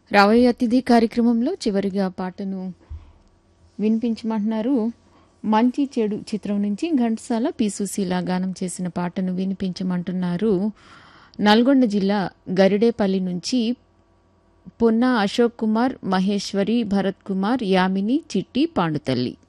రాబోయే అతిథి కార్యక్రమంలో చివరిగా పాటను వినిపించమంటున్నారు. మంచి చెడు చిత్రం నుంచి ఘంటసాల పి సుశీల గానం చేసిన పాటను వినిపించమంటున్నారు. నల్గొండ జిల్లా గరిడేపల్లి నుంచి పొన్నా అశోక్ కుమార్, మహేశ్వరి, భరత్ కుమార్, యామిని, చిట్టి, పాండుతల్లి.